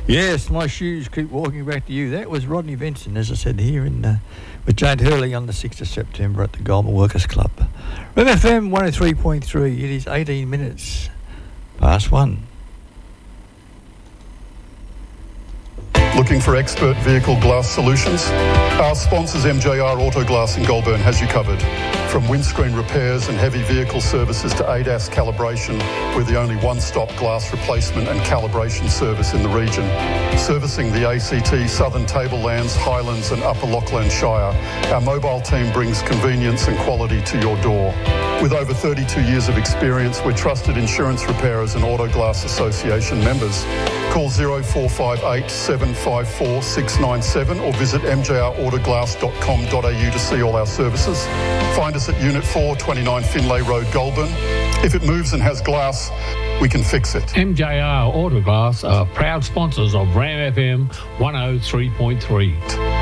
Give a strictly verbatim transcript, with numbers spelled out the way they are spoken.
Yes, my shoes keep walking back to you. That was Rodney Benson, as I said, here in uh, with Jane Hurley on the sixth of September at the Goulburn Workers Club. R M F M one oh three point three. It is eighteen minutes past one. Looking for expert vehicle glass solutions? Our sponsors M J R Auto Glass in Goulburn has you covered. From windscreen repairs and heavy vehicle services to A D A S calibration, we're the only one-stop glass replacement and calibration service in the region. Servicing the A C T, Southern Tablelands, Highlands and Upper Lachlan Shire, our mobile team brings convenience and quality to your door. With over thirty-two years of experience, we're trusted insurance repairers and Auto Glass Association members. Call zero four five eight, seven five four, six nine seven or visit m j r autoglass dot com dot a u to see all our services. Find us at Unit four, twenty-nine Finlay Road, Goulburn. If it moves and has glass, we can fix it. M J R Autoglass are proud sponsors of RAM F M one oh three point three.